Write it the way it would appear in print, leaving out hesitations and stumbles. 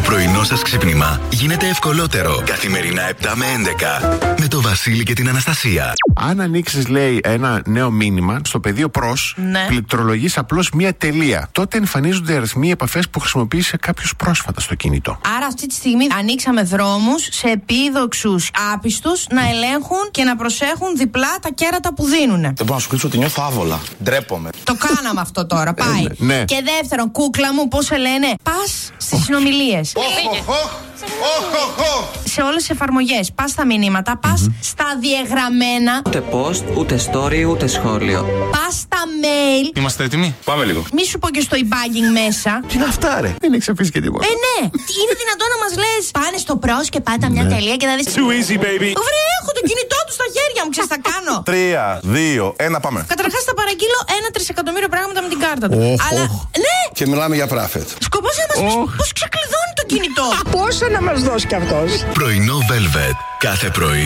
πρωινό σας ξύπνημα γίνεται ευκολότερο. Καθημερινά 7 με 11. Με το Βασίλη και την Αναστασία. Αν ανοίξεις, λέει, ένα νέο μήνυμα στο πεδίο προς, πληκτρολογείς απλώς μία τελεία. Τότε εμφανίζονται αριθμοί επαφές που χρησιμοποίησε κάποιος πρόσφατα στο κινητό. Άρα αυτή τη στιγμή ανοίξαμε δρόμους σε επίδοξους άπιστους να ελέγχουν και να προσέχουν διπλά τα κέρατα που δίνουν. Δεν μπορώ να σου κρύψω ότι νιώθω άβολα. Ντρέπομαι. Το κάναμε αυτό τώρα, πάει. Ναι. Και δεύτερον, κούκλα μου, πώς σε λένε, πας στις συνομιλίες. Σε όλες τις εφαρμογές, πας στα μηνύματα, πας στα διαγραμμένα. Ούτε post, ούτε story, ούτε σχόλιο. Πας στα mail. Είμαστε έτοιμοι? Πάμε λίγο. Μη σου πω και στο e-banking μέσα. Τι είναι αυτά, ρε? Δεν έχεις αφήσει και τίποτα. Ναι. Είναι δυνατόν να μας λες, πάνε στο προς και πάτα μια τελεία και θα δεις. Too easy, baby. Βρε, έχω το κινητό του στα χέρια μου, ξέρεις τι θα κάνω. 3, 2, 1, πάμε. Καταρχάς θα παραγγείλω 1 τρισεκατομμύριο πράγματα με την κάρτα του. Αλλά, ναι, Και μιλάμε για πράφετ. σκοπός είναι να μας πεις πώς ξεκλειδώνει το κινητό. Πόσο να μας δώσει κι αυτός? Πρωινό Velvet. Κάθε πρωί